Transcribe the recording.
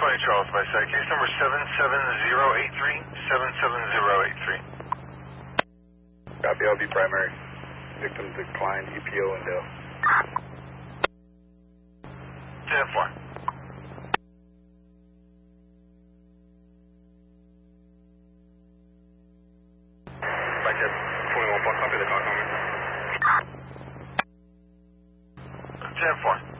Charles by side. Case number 77083. 77083. Copy, LB primary. Victim declined, EPO and Dell. 10-4. Back at 21 Park, copy the call comment. 10-4.